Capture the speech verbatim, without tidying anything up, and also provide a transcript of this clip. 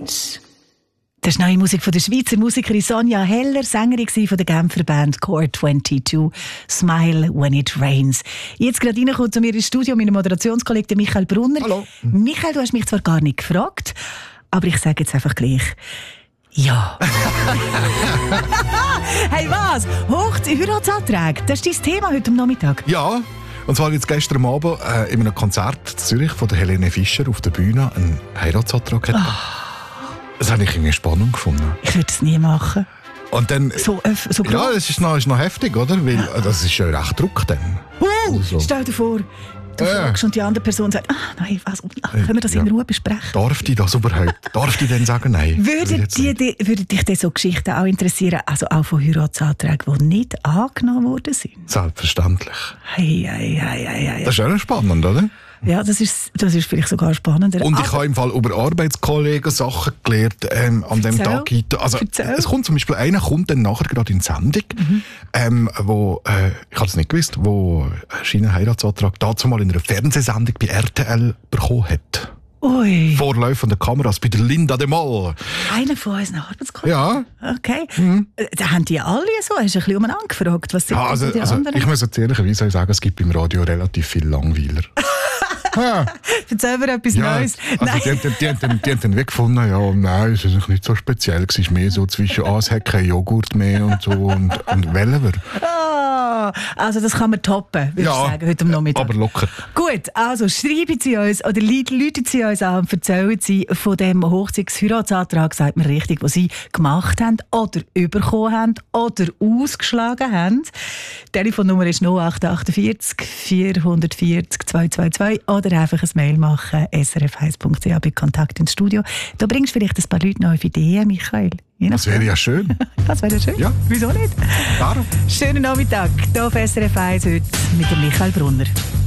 Rains. Das ist neue Musik von der Schweizer Musikerin Sonja Heller, Sängerin von der Genfer Band Core zweiundzwanzig. Smile when it rains. Jetzt gerade reinkommt zu mir ins Studio mein Moderationskollege Michael Brunner. Hallo. Michael, du hast mich zwar gar nicht gefragt, aber ich sage jetzt einfach gleich ja. Hey, was? Hochzeit, Heiratsanträge, das ist dein Thema heute am Nachmittag. Ja, und zwar jetzt gestern Abend äh, in einem Konzert in Zürich von der Helene Fischer auf der Bühne einen Heiratsantrag gehabt. Oh. Das habe ich irgendwie spannend gefunden. Ich würde es nie machen. Und dann, so, äh, so ja, das ist noch, ist noch heftig, oder? Weil ja. Das ist ja recht Druck dann. Uh, also. Stell dir vor, du äh. fragst und die andere Person sagt, ah, nein, was, können wir das ja. in Ruhe besprechen? Darf die das überhaupt? Darf die denn sagen, nein? Würde, die, die, würde dich denn so Geschichten auch interessieren, also auch von Heiratsanträgen, die nicht angenommen worden sind? Selbstverständlich. Hey, hey, hey, hey, hey. Das ist auch spannend, oder? Ja, das ist, das ist vielleicht sogar spannender. Und ich habe im Fall über Arbeitskollegen Sachen gelernt ähm, an dem Tag. Also, es kommt zum Beispiel einer, kommt dann nachher gerade in die Sendung, mhm. ähm, wo, äh, ich habe es nicht gewusst, wo einen Heiratsantrag dazu mal in einer Fernsehsendung bei R T L bekommen hat. Ui. Vorlaufende Kameras bei der Linda de Mol. Einer von unseren Arbeitskollegen? Ja. Okay. Mhm. Da haben die alle so, hast du ein bisschen umeinander gefragt, was sind ja, also, die also, anderen? Ich muss jetzt ehrlicherweise sagen, es gibt im Radio relativ viel Langweiler. Ja. Erzähl mir etwas ja, Neues. Also die, die, die, die, die haben dann weggefunden, ja, nein, es ist nicht so speziell. Es ist mehr so zwischen, ah, es hat keinen Joghurt mehr und so und, und Wellever. Oh, also das kann man toppen, würde ja, ich sagen, heute am Nachmittag. Aber locker. Gut, also schreiben Sie uns oder läuten Sie uns an und erzählen Sie von dem Hochzeits-Heiratsantrag, sagt man richtig, den Sie gemacht haben oder bekommen haben oder ausgeschlagen haben. Die Telefonnummer ist null acht acht vier vier vier vier zwei zwei zwei oder einfach ein Mail machen, s r f eins punkt c h bei Kontakt ins Studio. Da bringst du vielleicht ein paar Leute noch auf Ideen, Michael. Das wäre ja schön. Das wäre ja schön. Ja. Wieso nicht? Darum. Schönen Nachmittag hier auf S R F eins heute mit dem Michael Brunner.